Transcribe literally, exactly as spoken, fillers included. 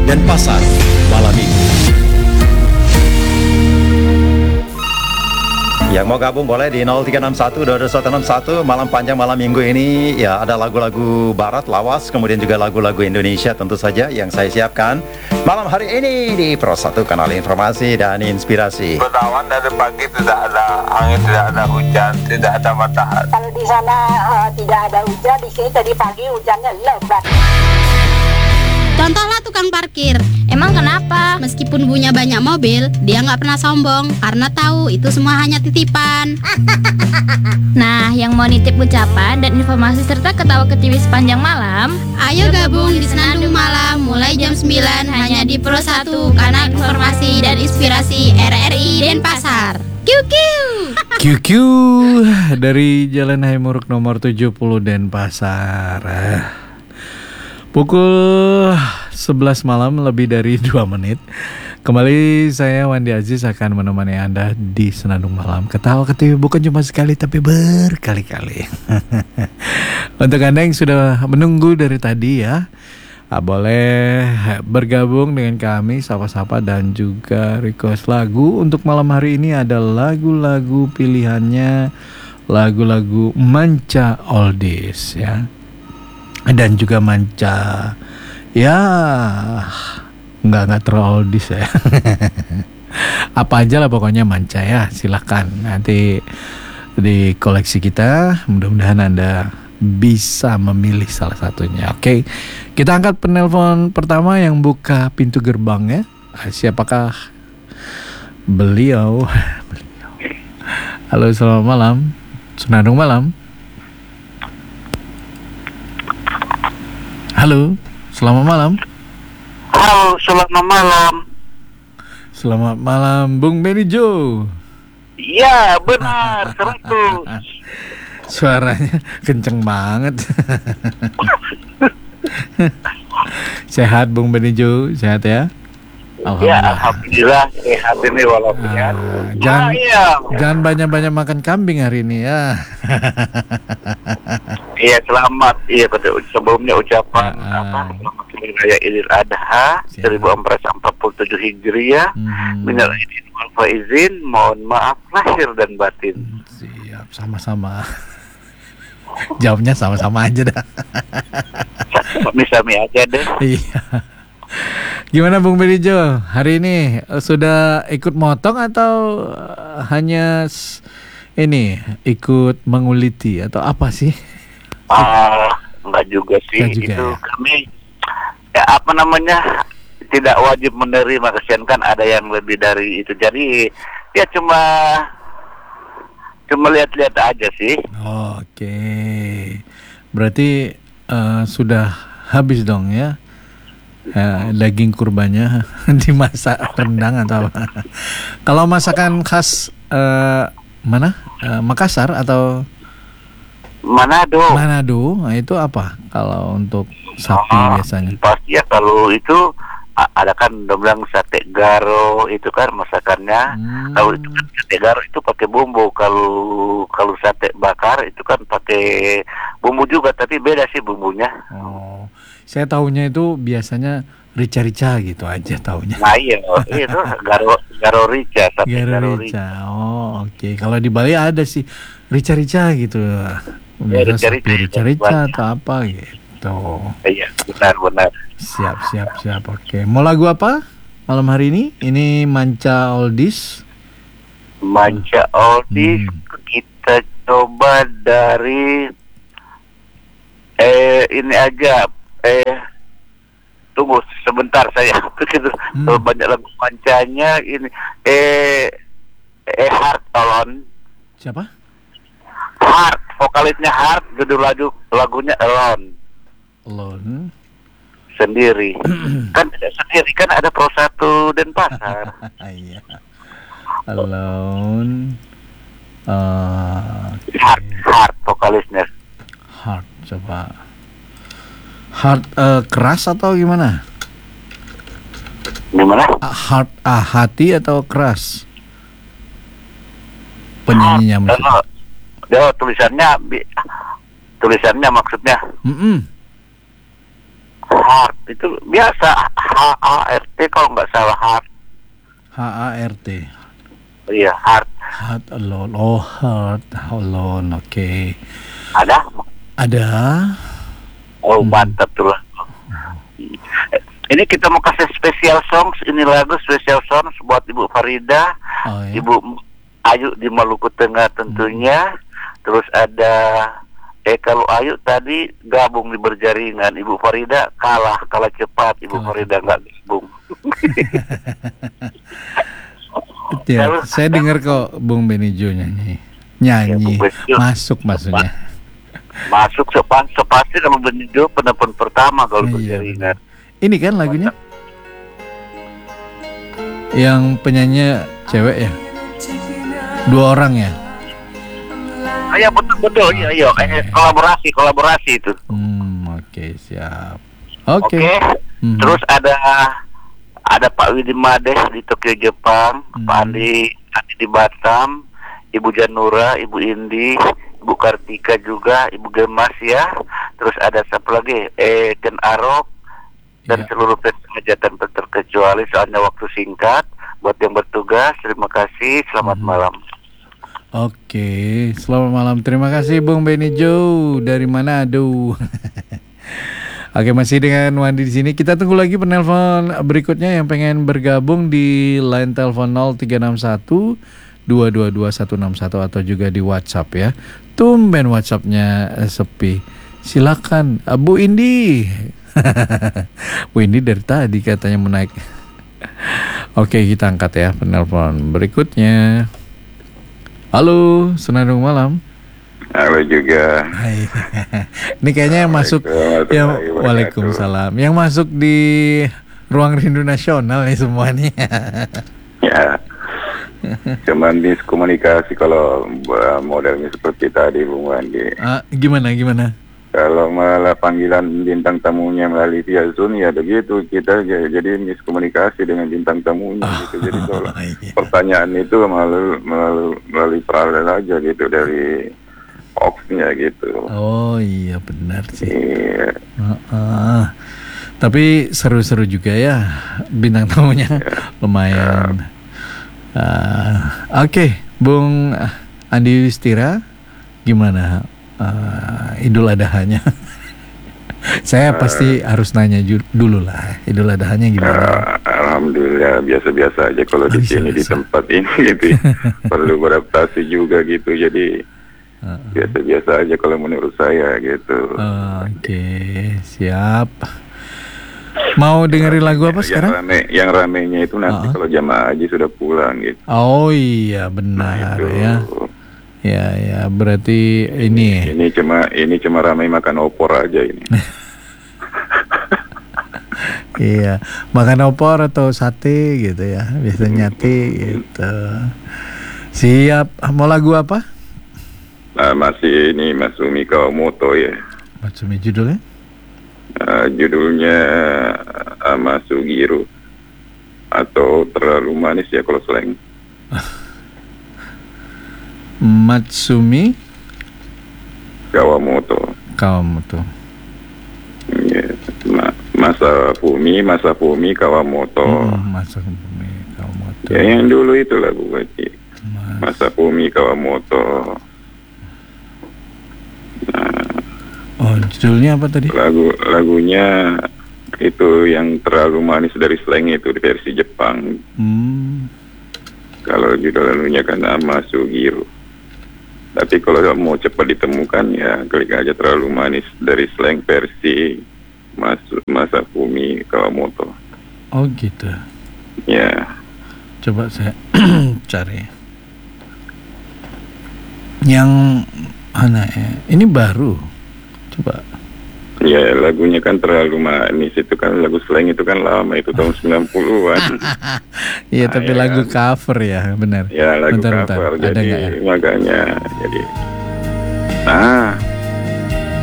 Denpasar malam minggu. Yang mau gabung boleh di nol tiga enam satu dua dua satu enam satu. Malam panjang malam minggu ini ya ada lagu-lagu barat lawas, kemudian juga lagu-lagu Indonesia tentu saja yang saya siapkan malam hari ini di Pro satu Kanal Informasi dan Inspirasi. Bertawan dari pagi tidak ada angin, tidak ada hujan, tidak ada matahari. Kalau di sana uh, tidak ada hujan, di sini tadi pagi hujannya lebat. Contohlah tukang parkir. Emang kenapa? Meskipun punya banyak mobil, dia nggak pernah sombong karena tahu itu semua hanya titipan. Nah, yang mau nitip ucapan dan informasi serta ketawa ketiwi sepanjang malam, ayo gabung di Senandung Malam mulai jam sembilan hanya di Pro satu Kanal Informasi dan Inspirasi R R I Denpasar. Kiu kiu. Kiu kiu dari Jalan Haimuruk nomor tujuh puluh Denpasar. Pukul sebelas malam lebih dari dua menit. Kembali saya Wandi Aziz akan menemani Anda di Senandung Malam. Ketawa ketiwi bukan cuma sekali tapi berkali-kali. Untuk Anda yang sudah menunggu dari tadi ya, boleh bergabung dengan kami, sapa-sapa dan juga request lagu. Untuk malam hari ini ada lagu-lagu pilihannya, lagu-lagu manca oldies ya. Dan juga manca ya nggak nggak terlalu oldies ya. Apa aja lah pokoknya manca ya, silahkan nanti di koleksi kita, mudah-mudahan Anda bisa memilih salah satunya. Oke, kita angkat penelpon pertama yang buka pintu gerbangnya. Siapakah beliau? Halo, selamat malam, Senandung Malam. Halo, selamat malam. Halo, selamat malam. Selamat malam, Bung Benny Joe. Iya, benar, seratus. Suaranya kenceng banget. Sehat, Bung Benny Joe, sehat ya? Ya, alhamdulillah sehat ini walaupun ya. Ah, jangan, ah, iya. jangan banyak-banyak makan kambing hari ini ya. Iya, selamat. Iya, betul. Sebelumnya ucapan Ah, ah. apa? Selamat Hari Raya Idul Adha seribu empat ratus empat puluh tujuh Hijriah. Hmm. Minal aidin wal faizin. Mohon maaf lahir dan batin. Siap, sama-sama. Jawabnya sama-sama aja dah. Sami-sami aja deh. Iya. Gimana Bung Bedijo? Hari ini uh, sudah ikut motong atau uh, hanya s- ini ikut menguliti atau apa sih? Ah, enggak juga sih. Enggak juga, Itu ya? kami ya apa namanya tidak wajib menerima, kesian kan ada yang lebih dari itu. Jadi ya cuma cuma lihat-lihat aja sih. Oke. Berarti uh, sudah habis dong ya? Ya, daging kurbannya dimasak rendang atau apa? Kalau masakan khas uh, mana? Uh, Makassar atau Manado. Manado? Nah, itu apa? Kalau untuk sapi Ah, biasanya? pasti ya kalau itu a- ada kan udah bilang sate garo itu kan masakannya. Hmm. Kalau itu kan sate garo itu pakai bumbu. Kalau kalau sate bakar itu kan pakai bumbu juga, tapi beda sih bumbunya. Oh, saya tahunya itu biasanya rica-rica gitu aja tahunya. Nah iya, itu garo garo rica, sate Garo garo rica. rica. Oh, oke. Kalau di Bali ada sih rica-rica gitu. Ya, Biasa rica-rica. sapi rica-rica atau apa gitu. Iya, benar-benar. Siap, siap, siap. Oke. Mau lagu apa malam hari ini? Ini manca oldies. Manca oldies, Hmm. kita coba dari eh ini aja eh tunggu sebentar saya begitu. Hmm. Kalau banyak lagu mancanya ini eh eh Heart Alone. Siapa? Heart, vokalisnya Heart, judul lagu lagunya Alone. Alone. Sendiri. Kan ada sendiri kan ada Pro satu Denpasar. Iya. Alone. Uh, Heart, Heart vokalisnya. Heart, coba. Heart uh, keras atau gimana? Gimana? Ah, Heart ah, hati atau keras? Penyanyinya Heart, maksudnya. dia tulisannya bi- tulisannya maksudnya Mm-mm. heart itu biasa H A R T kalau nggak salah, Heart. H A R T. Iya, Heart. Heart Alone. Oh, Heart Alone. Oke. Okay. Ada? Ada. Oh, Hmm. mantap tuh lagu. Ini kita mau kasih special songs. Ini lagu special songs buat Ibu Farida, Oh, ya. Ibu Ayu di Maluku Tengah tentunya. Terus ada eh kalau Ayu tadi gabung di berjaringan, Ibu Farida kalah kalah cepat. Ibu Kalah Farida nggak gabung. Ya, Kalau- saya dengar kok Bung Benijo nyanyi. Nyanyi. Ya, Bung Benijo. Masuk maksudnya. Masuk sepas sepasti kalau Benijo penelpon pertama kalau Iya, berjaringan. Ini kan lagunya. Yang penyanyi cewek ya? Dua orang ya? Ah, ya betul betul iya iya eh, kolaborasi kolaborasi itu. Hmm, oke, siap. Oke. Oke. Hmm. Terus ada ada Pak Widi Mades di Tokyo Jepang, Hmm. Pak Andi Andi di Batam, Ibu Janura, Ibu Indi, Ibu Kartika juga, Ibu Gemas ya. Terus ada siapa lagi? Eh Ken Arok dan Iya. seluruh hajatan terkecuali soalnya waktu singkat. Buat yang bertugas, terima kasih. Selamat Hmm. malam. Oke, selamat malam. Terima kasih Bung Benijo dari Manado. Oke, masih dengan Wandi di sini. Kita tunggu lagi penelpon berikutnya yang pengen bergabung di line telepon nol tiga enam satu dua dua dua satu enam satu atau juga di WhatsApp ya. Tumben WhatsAppnya eh, sepi. Silakan eh, Bu Indi. Bu Indi dari tadi katanya mau naik. Oke, kita angkat ya penelpon berikutnya. Halo, Senandung Malam. Halo juga. Hai. Ini kayaknya yang masuk Assalamualaikum yang warahmatullahi wabarakatuh. Waalaikumsalam. Yang masuk di Ruang Rindu Nasional nih semua nih. Ya. Cuman miskomunikasi kalau uh, modelnya seperti tadi Bung Wandi. Ah, gimana gimana? Kalau malah panggilan bintang tamunya melalui via Zoom ya begitu kita j- jadi miskomunikasi dengan bintang tamunya gitu. Jadi kalau iya. pertanyaan itu melalui melalui, melalui paralel aja gitu dari box-nya gitu. Oh iya benar sih. Iya. Heeh. Tapi seru-seru juga ya bintang tamunya lumayan. Ah, Oke, Bung Andi Wistira, gimana uh, Idul Adhanya? Saya pasti harus nanya ju- dulu lah, Idul Adhanya gimana? Ah, Alhamdulillah biasa-biasa aja kalau di sini di Biasa-biasa. tempat ini gitu. ya. Perlu beradaptasi juga gitu. Jadi Heeh. biasa-biasa aja kalau menurut saya gitu. Oke, siap. Mau dengerin lagu apa Yang sekarang? rame, yang ramenya itu nanti Ah. kalau jamaah haji sudah pulang gitu. Oh iya benar Nah, itu. ya. Ya ya berarti ini. Ini cuma ini cuma ramai makan opor aja ini. Iya, makan opor atau sate gitu ya. Biasanya nyate gitu. Siap. Mau lagu apa? Nah, masih ini Masumi Kawamoto ya. Matsumi judulnya? Uh, judulnya uh, Amasugiru atau terlalu manis ya kalau slang. Matsumi Kawamoto. Kawamoto. Ya, ma- Masa Fumi, Masa Fumi Kawamoto. Hmm, Masumi Kawamoto. Ya yang dulu itu lah Bu Haji. Mas- Masa Fumi Kawamoto. Oh, judulnya apa tadi? Lagu lagunya itu yang terlalu manis dari slang itu di versi Jepang. Hmm. Kalau judul lagunya kan Amasugiru. Tapi kalau mau cepat ditemukan ya klik aja terlalu manis dari slang versi Mas Masafumi Kawamoto. Oh gitu. Ya. Coba saya cari. Yang mana ya? Ini baru. Coba. Ya lagunya kan terlalu manis itu kan lagu slang itu kan lama itu tahun sembilan puluhan. Iya, Nah, tapi ya lagu kan. cover ya, benar. Ya lagu Bentar, bentar. cover Ada jadi nggak ya? makanya jadi. Nah